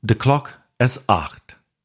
De klok is 8.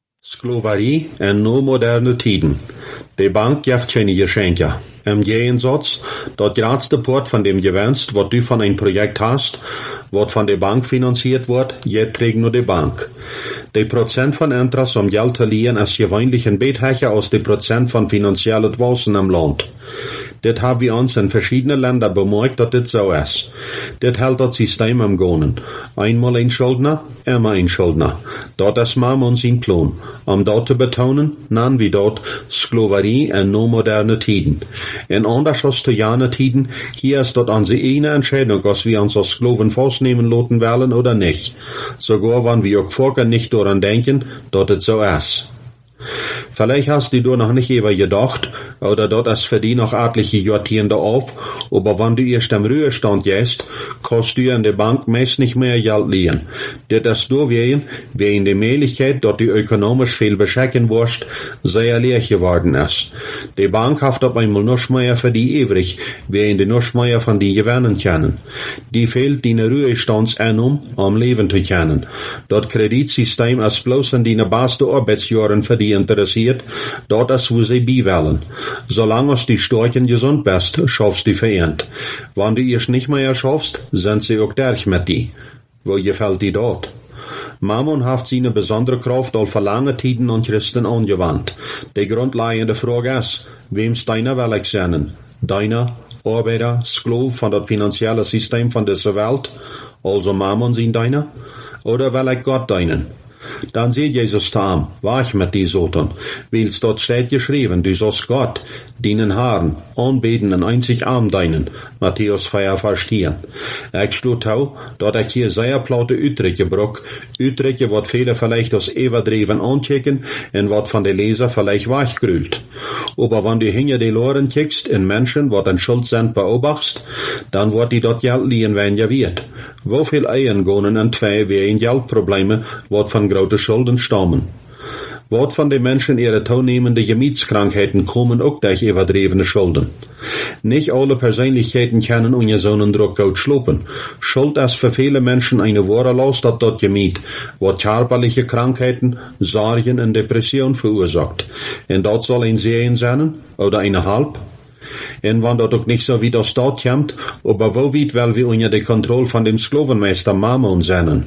Skloverie en nu moderne tiden. De bank geeft geen geschenken. Gegensatz, dat grootste poort van dem gewenst, wat du van een project hast, wat van de bank financiert wordt, je trägt nur de bank. De procent van interest om geld te lenen is gewöhnlich een beetje hoger als de procent van financiële dwazen im Land. Dit hebben we ons in verschiedene Länder bemerkt, dat dit zo is. Dit hält dat systeem am Gonen. Einmal ein Schuldner, immer ein Schuldner. Dat is maar ons plan. Om dat te betonen, nennen we dat Skloverie en no moderne tiden. En anders als de jane tiden, hier ist dat onze ene Entscheidung, als wir uns als Skloven festnehmen lassen wollen oder nicht. Sogar wenn wir auch vorher nicht daran denken, dass es so ist. Vielleicht hast du noch nicht über gedacht, oder dort ist für die noch etliche Jahrzehnte auf, aber wenn du erst im Ruhestand gehst, kannst du in der Bank meist nicht mehr Geld leihen. Das ist deswegen, wegen der Möglichkeit, dass du ökonomisch viel beschäftigt wirst, sehr leer geworden ist. Die Bank hat auf einmal nichts mehr für die übrig, wegen die nichts mehr von die gewinnen können. Die fehlt die Ruhestandseinnahmen, um leben zu können. Das Kreditsystem ist bloß in die besten Arbeitsjahren für die interessiert, dort ist, wo sie beiwählen. Solange es die Storchen gesund bist, schaffst du verehrt. Wenn du es nicht mehr schaffst, sind sie auch durch mit dir. Wo gefällt dir dort? Mammon hat seine besondere Kraft all für lange Tiden an Christen angewandt. Die grundlegende Frage ist, wem deiner will ich sein? Deiner, Arbeiter, Sklav von das finanzielle System von dieser Welt, also Mammon sind deiner? Oder will ich Gott deinen? Dann sieht Jesus tam, wach mit die Soten, weil's dort steht geschrieben, du sollst Gott, deinen Herrn, anbeten und einzig arm deinen, Matthäus 4, Vers 4. Ich steht auch, dort ich hier sehr plaute Utdrücke bruch, Utdrücke, wat viele vielleicht aus Everdreven anchecken, und wat von der Leser vielleicht wachgrühlt. Aber wenn du hinter die Loren kickst, in Menschen, wat in Schuld sind, beobachtst, dann wird die dort Geld liehen, wenn ja wird. Wo viel Ehen gehen in zwei wegen Geldprobleme, wat von grote Schulden stammen. Wat von den Menschen ihre toenemende Gemütskrankheiten kommen auch durch überdrevene Schulden. Nicht alle Persönlichkeiten können unter so einen Druck gut schlupen. Schuld ist für viele Menschen eine wahre Last, dat dort Gemüt, wat körperliche Krankheiten, Sorgen und Depression verursacht. Und dat soll ein Sehen sein, oder eine halb. Und wenn das auch nicht so wie das dort kommt, aber wo weit will wir unter der Kontrolle von dem Sklavenmeister Mammon sein?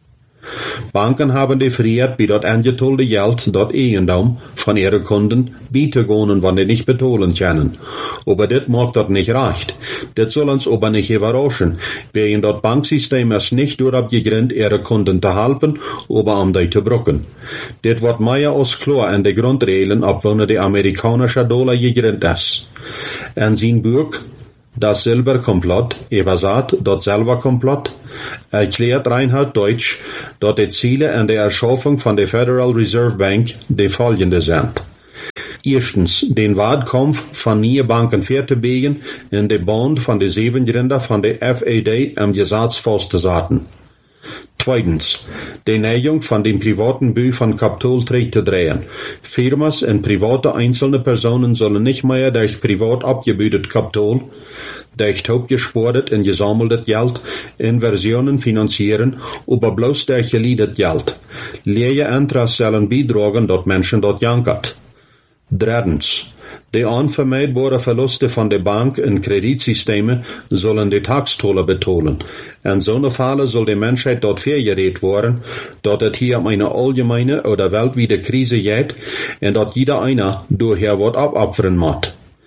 Banken haben defriert, bei dort angetollte Geld, dort Eigendom von ihren Kunden bieten, wenn die nicht bezahlen können. Aber das mag dort nicht recht. Das soll uns aber nicht überraschen, wegen dort Banksystem ist nicht darauf gegründet, ihre Kunden zu helfen, aber um die zu brücken. Das wird mehr als klar in den Grundregeln, ab wann der amerikanische Dollar gegründet ist. In sein Buch, Das Silberkomplott, übersat, das Silberkomplott, erklärt Reinhard Deutsch, dass die Ziele an der Erschaffung von der Federal Reserve Bank die folgende sind. Erstens, den Wahlkampf von neuen Banken fortzubiegen in der Band von den 7 Gründer von der FAD am Gesetz festzusetzen. Zweitens, die Neigung von dem privaten Bü von Kapital zurückzudrehen. Firmas und private einzelne Personen sollen nicht mehr durch privat abgebildet Kapital, durch topgesportet und gesammeltes Geld, Inversionen finanzieren, aber bloß durch geliedet Geld. Leere Interest sollen beitragen, dass Menschen dort jankert. Drittens, die unvermeidbare Verluste von der Bank und Kreditsystemen sollen die Taxtolle betonen. In so einer Fälle soll die Menschheit dort vorgeredet werden, dass es hier um eine allgemeine oder weltweite Krise geht und dass jeder einer daher was abopfern muss.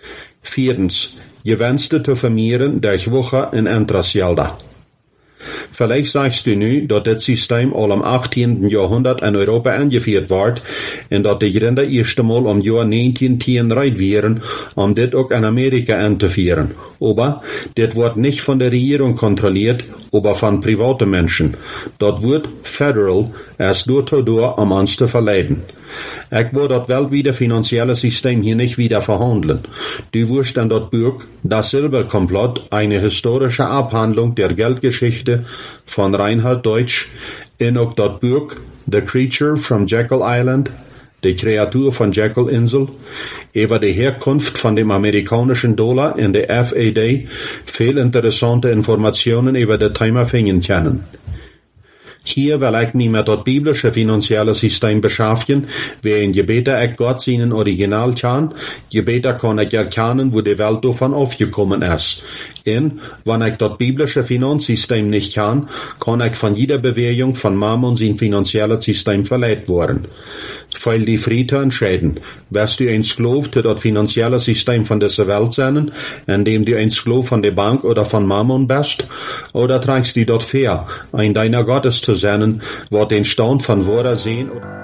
Viertens, Gewinste zu vermehren durch Woche und Interestgelder. Vielleicht sagst du nu, dass das System all im 18. Jahrhundert in Europa eingeführt wird und dass die Gründer erst einmal im Jahr 1910 reit wären, um das auch in Amerika einzuführen. Aber das wird nicht von der Regierung kontrolliert, aber von privaten Menschen. Das wird federal erst durch, um uns zu verleiten. Ich will das weltweite finanzielle System hier nicht wieder verhandeln. Du wirst in das Buch Das Silberkomplott, eine historische Abhandlung der Geldgeschichte von Reinhard Deutsch, in auch das Buch The Creature from Jekyll Island, die Kreatur von Jekyll Insel, über die Herkunft von dem amerikanischen Dollar in der FAD, viel interessante Informationen über das Thema finden können. Hier will ich nicht mehr das biblische finanzielle System beschaffen, wie je beter ich Gott seinen Original kann, je beter kann ich erkennen, wo die Welt davon aufgekommen ist. Und wenn ich das biblische Finanzsystem nicht kann ich von jeder Bewegung von Mammon sein finanzielles System verleiht worden. Weil die Friede entscheiden, wirst du ein Sklave zu das finanzielle System von dieser Welt sein, indem du ein Sklave von der Bank oder von Mammon bist, oder trägst du dort fair, ein deiner Gottes zu sein, wo den Stand von Wörter sehen oder